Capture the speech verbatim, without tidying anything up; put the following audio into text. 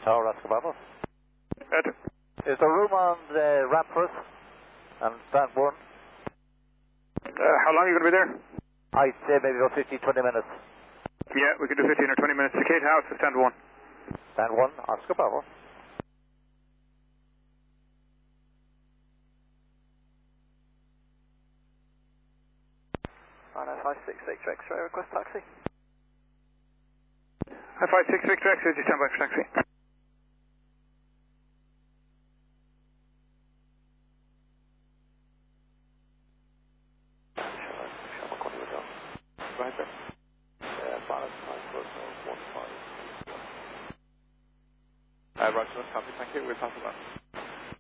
Tower, Oscar Bravo. Ed. Is there room on the ramp for us? And stand one? Uh, how long are you going to be there? I'd say maybe about fifteen, twenty minutes. Yeah, we can do fifteen or twenty minutes. The Kate House is stand one. Stand one, Oscar Bravo. nine five six Victor X-ray, request taxi. nine five six Victor X-ray, stand by for taxi. Right there. Yeah, balance nine four one five. Uh, Roger, copy, thank you. We'll pass it on.